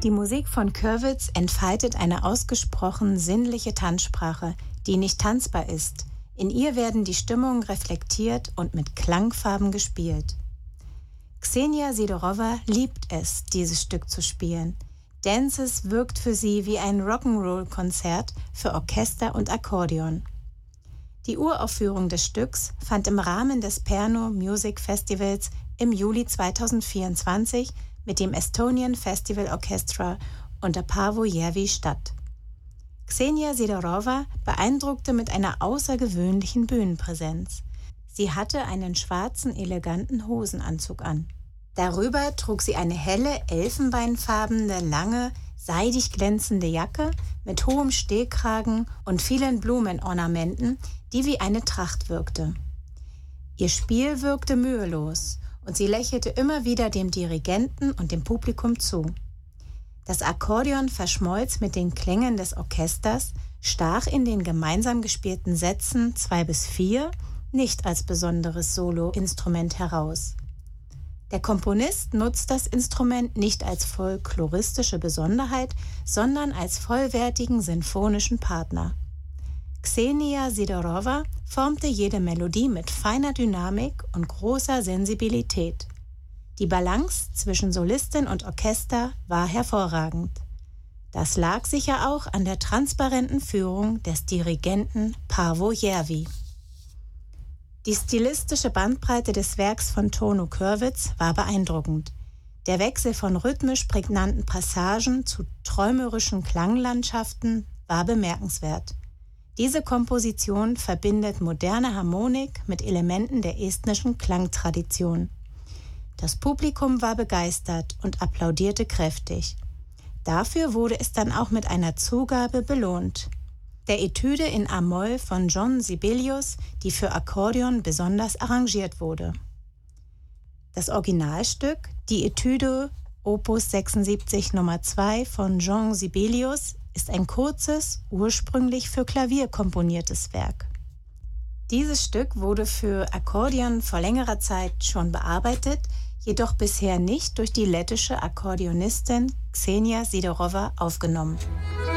Die Musik von Kürwitz entfaltet eine ausgesprochen sinnliche Tanzsprache, die nicht tanzbar ist. In ihr werden die Stimmungen reflektiert und mit Klangfarben gespielt. Ksenia Sidorova liebt es, dieses Stück zu spielen. Dances wirkt für sie wie ein Rock'n'Roll-Konzert für Orchester und Akkordeon. Die Uraufführung des Stücks fand im Rahmen des Pärnu Music Festivals im Juli 2024 mit dem Estonian Festival Orchestra unter Paavo Järvi statt. Ksenia Sidorova beeindruckte mit einer außergewöhnlichen Bühnenpräsenz. Sie hatte einen schwarzen, eleganten Hosenanzug an. Darüber trug sie eine helle, elfenbeinfarbene, lange, seidig glänzende Jacke mit hohem Stehkragen und vielen Blumenornamenten, die wie eine Tracht wirkte. Ihr Spiel wirkte mühelos und sie lächelte immer wieder dem Dirigenten und dem Publikum zu. Das Akkordeon verschmolz mit den Klängen des Orchesters, stach in den gemeinsam gespielten Sätzen 2 bis 4 nicht als besonderes Soloinstrument heraus. Der Komponist nutzt das Instrument nicht als folkloristische Besonderheit, sondern als vollwertigen sinfonischen Partner. Ksenia Sidorova formte jede Melodie mit feiner Dynamik und großer Sensibilität. Die Balance zwischen Solistin und Orchester war hervorragend. Das lag sicher auch an der transparenten Führung des Dirigenten Paavo Järvi. Die stilistische Bandbreite des Werks von Toono Kürwitz war beeindruckend. Der Wechsel von rhythmisch prägnanten Passagen zu träumerischen Klanglandschaften war bemerkenswert. Diese Komposition verbindet moderne Harmonik mit Elementen der estnischen Klangtradition. Das Publikum war begeistert und applaudierte kräftig. Dafür wurde es dann auch mit einer Zugabe belohnt. Der Etüde in A-Moll von John Sibelius, die für Akkordeon besonders arrangiert wurde. Das Originalstück, die Etüde Opus 76 Nummer 2 von Jean Sibelius, ist ein kurzes, ursprünglich für Klavier komponiertes Werk. Dieses Stück wurde für Akkordeon vor längerer Zeit schon bearbeitet, jedoch bisher nicht durch die lettische Akkordeonistin Ksenia Sidorova aufgenommen.